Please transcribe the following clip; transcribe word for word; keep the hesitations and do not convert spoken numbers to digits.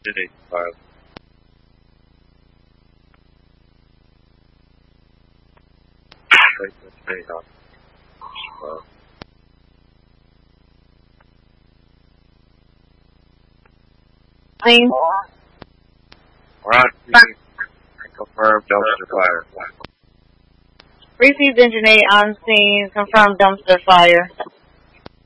Unit five. Scene. Alright, confirm dumpster fire. Received engineer on scene. Confirmed dumpster fire.